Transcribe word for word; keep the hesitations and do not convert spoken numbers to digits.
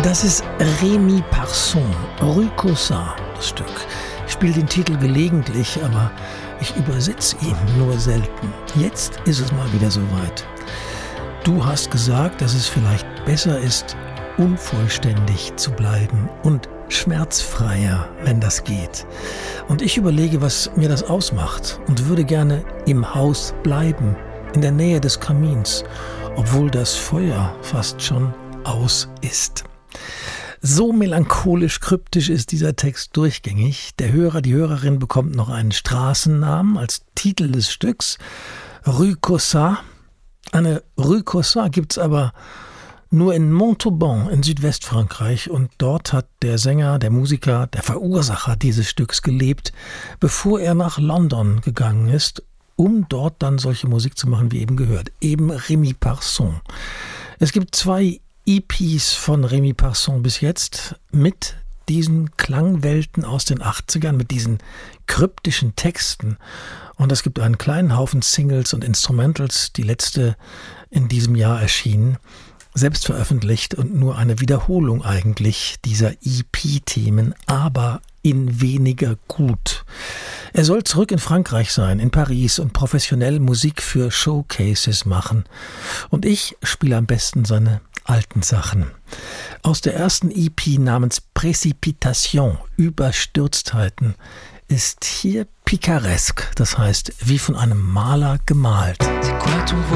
Das ist Rémi Parson, Rue Cossat, das Stück. Ich spiele den Titel gelegentlich, aber ich übersetze ihn nur selten. Jetzt ist es mal wieder soweit. Du hast gesagt, dass es vielleicht besser ist, unvollständig zu bleiben und schmerzfreier, wenn das geht. Und ich überlege, was mir das ausmacht und würde gerne im Haus bleiben, in der Nähe des Kamins, obwohl das Feuer fast schon aus ist. So melancholisch kryptisch ist dieser Text durchgängig. Der Hörer, die Hörerin bekommt noch einen Straßennamen als Titel des Stücks. Rue Cossat. Eine Rue Cossat gibt's aber nur in Montauban in Südwestfrankreich, und dort hat der Sänger, der Musiker, der Verursacher dieses Stücks gelebt, bevor er nach London gegangen ist, um dort dann solche Musik zu machen, wie eben gehört. Eben Rémi Parson. Es gibt zwei E Ps von Rémi Parson bis jetzt mit diesen Klangwelten aus den achtzigern, mit diesen kryptischen Texten. Und es gibt einen kleinen Haufen Singles und Instrumentals, die letzte in diesem Jahr erschienen, selbst veröffentlicht und nur eine Wiederholung eigentlich dieser E P-Themen, aber in weniger gut. Er soll zurück in Frankreich sein, in Paris, und professionell Musik für Showcases machen. Und ich spiele am besten seine alten Sachen. Aus der ersten E P namens Précipitation, Überstürztheiten, ist hier Picaresque, das heißt wie von einem Maler gemalt.